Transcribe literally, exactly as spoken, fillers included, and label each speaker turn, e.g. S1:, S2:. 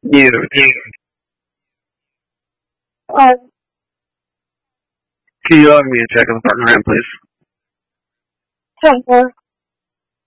S1: You, you,
S2: Uh,
S1: can you allow me to check on the partner in, please?
S2: Temper.